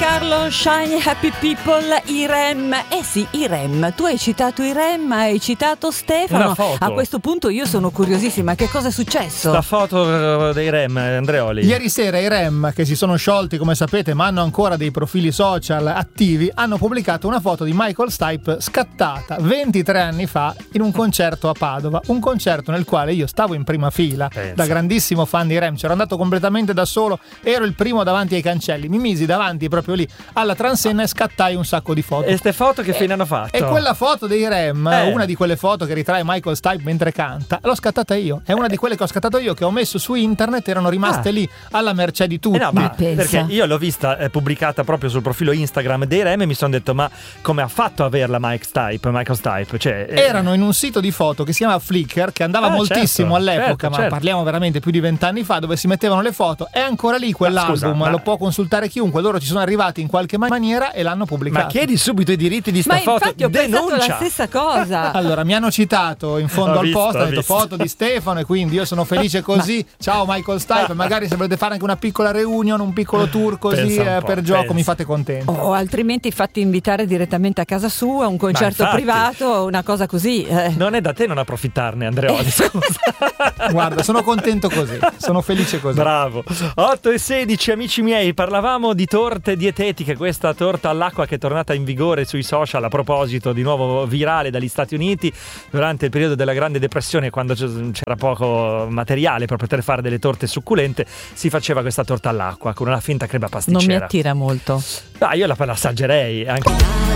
Carlo, Shine Happy People, i Rem. Eh sì, i Rem. Tu hai citato i Rem, hai citato Stefano. Una foto. A questo punto io sono curiosissima. Che cosa è successo? La foto dei Rem, Andreoli. Ieri sera i Rem, che si sono sciolti come sapete ma hanno ancora dei profili social attivi, hanno pubblicato una foto di Michael Stipe scattata 23 anni fa in un concerto a Padova, un concerto nel quale io stavo in prima fila. Pensa. Da grandissimo fan di Rem, c'ero andato completamente da solo, ero il primo davanti ai cancelli, mi misi davanti proprio lì alla transenna e scattai un sacco di foto. E ste foto che fine hanno fatto? E quella foto dei Rem, una di quelle foto che ritrae Michael Stipe mentre canta, l'ho scattata io. È una di quelle che ho scattato io, che ho messo su internet, erano rimaste lì alla mercé di tutti. No, ma pensa. perché io l'ho vista pubblicata proprio sul profilo Instagram dei Rem e mi sono detto: ma come ha fatto a averla Michael Stipe? Cioè, erano in un sito di foto che si chiama Flickr, che andava moltissimo certo, all'epoca, ma certo. parliamo veramente più di 20 anni fa, dove si mettevano le foto. È ancora lì quell'album, scusa, lo può consultare chiunque. Loro ci sono arrivati in qualche maniera e l'hanno pubblicato. Ma chiedi subito i diritti di sta Ma foto. infatti ho pensato Denuncia. la stessa cosa. Allora, mi hanno citato in fondo Ho al visto, post, ho hanno detto visto. foto di Stefano, e quindi io sono felice così. Ciao Michael Stipe, magari se volete fare anche una piccola reunion, un piccolo tour così Pensa un po', per gioco, pensa. mi fate contento. O altrimenti fatti invitare direttamente a casa sua, un concerto infatti. privato, una cosa così. Non è da te non approfittarne, Andreoli, scusa. Guarda, sono contento così, sono felice così. Bravo. 8:16, amici miei, parlavamo di torte dietetiche, questa torta all'acqua che è tornata in vigore sui social, a proposito, di nuovo virale dagli Stati Uniti durante il periodo della Grande Depressione, quando c'era poco materiale per poter fare delle torte succulente, si faceva questa torta all'acqua con una finta crema pasticcera. Non mi attira molto. Io la assaggerei anche.